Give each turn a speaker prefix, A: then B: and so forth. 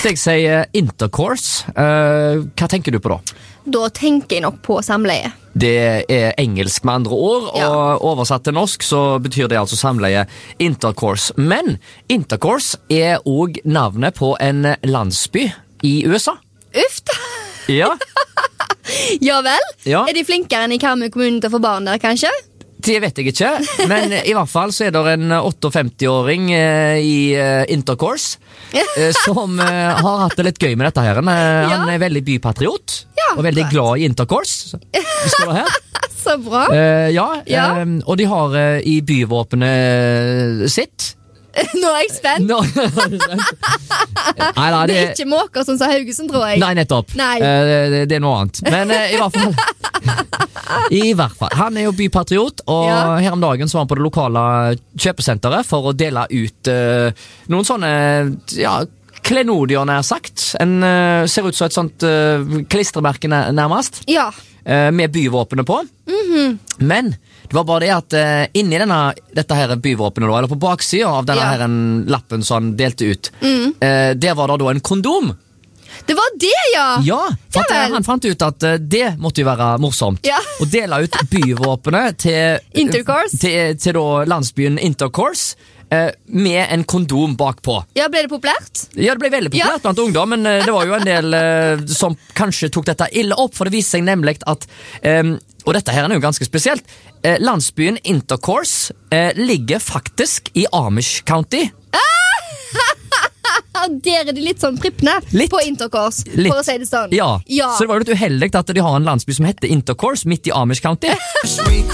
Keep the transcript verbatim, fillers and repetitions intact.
A: Hvis jeg sier intercourse, uh, hva tenker du på da?
B: Da tenker jeg nok på samleie.
A: Det er engelsk med andre ord, og
B: Ja.
A: oversatt til norsk så betyr det altså samleie intercourse. Men intercourse er også navnet på en landsby i U S A.
B: Uff da.
A: Ja,
B: Ja vel?
A: Ja.
B: Er de flinkere enn i Karmøy kommune til å få barn der, kanskje?
A: det vet jeg ikke, men i hvert fall så er det en femtiåtte-åring eh, i eh, intercourse eh, som eh, har hatt det litt gøy med dette her. Han, eh,
B: Ja.
A: han er veldig bypatriot
B: Ja,
A: og veldig
B: bra.
A: glad i intercourse. Det står det her.
B: Så bra.
A: Eh, ja,
B: Ja.
A: eh, og de har eh, i byvåpenet sitt.
B: Nå er jeg spent.
A: Nå, nei, nei,
B: Det
A: det,
B: er ikke måker som sa Haugesund, tror jeg.
A: nei, nettopp.
B: Nei.
A: Eh, det, det er noe annet. Men eh, i hvert fall I hvert fall. Han er jo bypatriot, og
B: Ja.
A: her om dagen så var han på det lokale kjøpesenteret for å dele ut eh, noen sånne ja, klenodier, nær sagt. En eh, ser ut som et sånt eh, klistremerke nær- nærmest,
B: Ja.
A: eh, med byvåpenet på. Men det var bare det at eh, inni denne, dette her byvåpenet, da, eller på baksiden av denne
B: Ja.
A: her en lappen som han delte ut, eh, der var det da en kondom.
B: Det var det, ja!
A: Ja, for at,
B: Ja
A: eh,
B: vel.
A: han fant ut at eh, det måtte jo være morsomt.
B: Ja.
A: Å dele ut byvåpenet til,
B: Intercourse.
A: til, til da landsbyen Intercourse eh, med en kondom bakpå.
B: Ja, ble det populært?
A: Ja, det ble veldig populært
B: Ja.
A: blant ungdom, men eh, det var jo en del eh, som kanskje tok dette ille opp, for det viste seg nemlig at, eh, og dette her er jo ganske spesielt, eh, landsbyen Intercourse eh, ligger faktisk i Amish County.
B: Ja, der er de litt sånn prippne
A: Litt.
B: på intercourse,
A: Litt.
B: for å si det sånn.
A: Ja.
B: Ja.
A: Så det var jo litt uheldig at de har en landsby som heter Intercourse midt i Amish County.